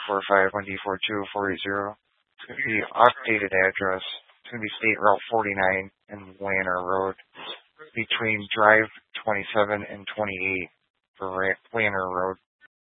4514D4240. It's going to be the updated address. It's going to be State Route 49 and Lanner Road between Drive 27 and 28 for Lanner Road.